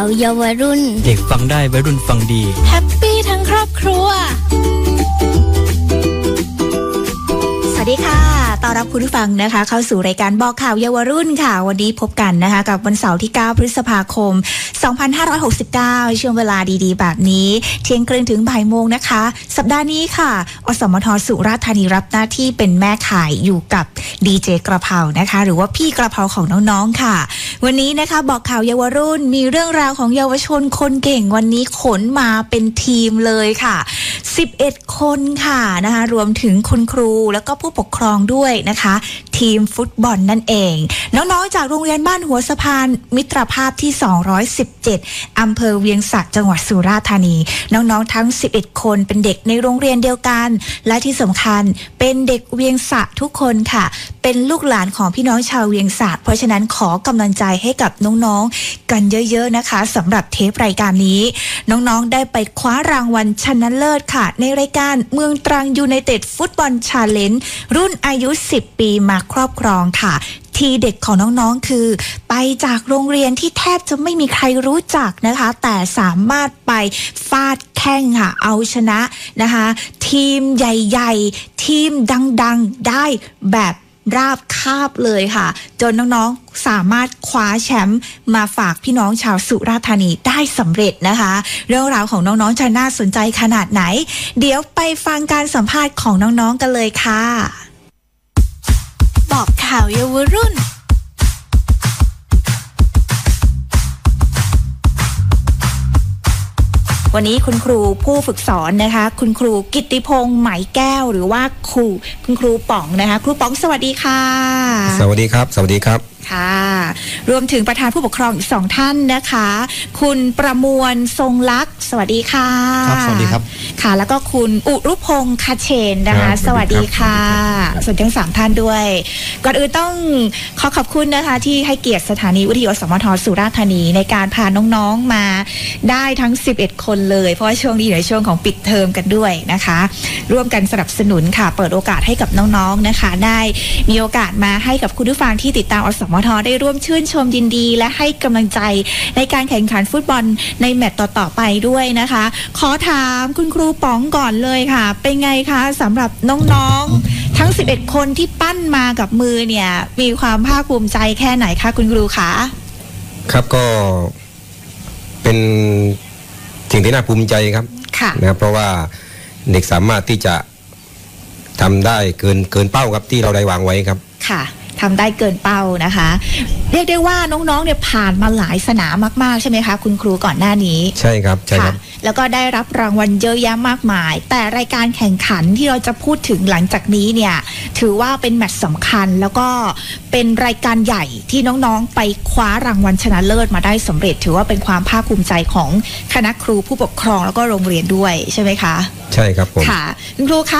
าวเยาวรุ่นเด็กฟังได้วัยรุ่นฟังดีแฮปปี้ทั้งครอบครัวสวัสดีค่ะต้อนรับคุณผู้ฟังนะคะเข้าสู่รายการบอกข่าวเยาวรุ่นค่ะวันนี้พบกันนะคะกับวันเสาร์ที่9พฤษภาคม2569ช่วงเวลาดีๆแบบนี้เที่ยงครึ่งถึงบ่ายโมงนะคะสัปดาห์นี้ค่ะอสมทสุราษฎร์ธานีรับหน้าที่เป็นแม่ข่ายอยู่กับดีเจกระเพรานะคะหรือว่าพี่กระเพราของน้องๆค่ะวันนี้นะคะบอกข่าวเยาวรุ่นมีเรื่องราวของเยาวชนคนเก่งวันนี้ขนมาเป็นทีมเลยค่ะ11คนค่ะนะคะรวมถึงคุณครูแล้วก็ผู้ปกครองด้วยนะคะทีมฟุตบอลนั่นเองน้องๆจากโรงเรียนบ้านหัวสะพานมิตรภาพที่217อำเภอเวียงสะจังหวัดสุราษฎร์ธานีน้องๆทั้ง11คนเป็นเด็กในโรงเรียนเดียวกันและที่สำคัญเป็นเด็กเวียงสะทุกคนค่ะเป็นลูกหลานของพี่น้องชาวเวียงสะเพราะฉะนั้นขอกำลังใจให้กับน้องๆกันเยอะๆนะคะสำหรับเทปรายการนี้น้องๆได้ไปคว้ารางวัลชนะเลิศค่ะในรายการเมืองตรังยูไนเต็ดฟุตบอลชาเลนจ์รุ่นอายุ10ปีมาครอบครองค่ะทีเด็ดของน้องๆคือไปจากโรงเรียนที่แทบจะไม่มีใครรู้จักนะคะแต่สามารถไปฟาดแข้งค่ะเอาชนะนะคะทีมใหญ่ๆทีมดังๆได้แบบราบคาบเลยค่ะจนน้องๆสามารถคว้าแชมป์มาฝากพี่น้องชาวสุราษฎร์ธานีได้สำเร็จนะคะเรื่องราวของน้องๆจะน่าสนใจขนาดไหนเดี๋ยวไปฟังการสัมภาษณ์ของน้องๆกันเลยค่ะบอกข่าวเยาวรุ่นวันนี้คุณครูผู้ฝึกสอนนะคะคุณครูกิตติพงษ์ไหมแก้วหรือว่าคุณครูป๋องนะคะครูป๋องสวัสดีค่ะสวัสดีครับสวัสดีครับค่ะรวมถึงประธานผู้ปกครองอีก2ท่านนะคะคุณประมวลทรงลักษณ์สวัสดีค่ะครับสวัสดีครับค่ะแล้วก็คุณอุรุพงษ์คเชนนะคะสวัสดีค่ะส่วนทั้ง3ท่านด้วยก่อนอื่นต้องขอบคุณนะคะที่ให้เกียรติสถานีวิทยุอสมทสุราษฎร์ธานีในการพาน้องๆมาได้ทั้ง11คนเลยเพราะว่าช่วงนี้อยู่ในช่วงของปิดเทอมกันด้วยนะคะร่วมกันสนับสนุนค่ะเปิดโอกาสให้กับน้องๆนะคะได้มีโอกาสมาให้กับคุณผู้ฟังที่ติดตามอสมทได้ร่วมชื่นชมยินดีและให้กำลังใจในการแข่งขันฟุตบอลในแมตช์ต่อๆไปด้วยนะคะขอถามคุณครูป๋องก่อนเลยค่ะเป็นไงคะสำหรับน้องๆทั้ง11คนที่ปั้นมากับมือเนี่ยมีความภาคภูมิใจแค่ไหนคะคุณครูคะครับก็เป็นสิ่งที่น่าภูมิใจครับนะครับเพราะว่าเด็กสามารถที่จะทำได้เกินเป้าครับที่เราได้วางไว้ครับค่ะทำได้เกินเป้านะคะเรียกได้ว่าน้องๆเนี่ยผ่านมาหลายสนามมากๆใช่ไหมคะคุณครูก่อนหน้านี้ใช่ครับใช่ครับแล้วก็ได้รับรางวัลเยอะแยะมากมายแต่รายการแข่งขันที่เราจะพูดถึงหลังจากนี้เนี่ยถือว่าเป็นแมตช์สำคัญแล้วก็เป็นรายการใหญ่ที่น้องๆไปคว้ารางวัลชนะเลิศมาได้สำเร็จถือว่าเป็นความภาคภูมิใจของคณะครูผู้ปกครองแล้วก็โรงเรียนด้วยใช่ไหมคะใช่ครับผมค่ะคุณครูคะ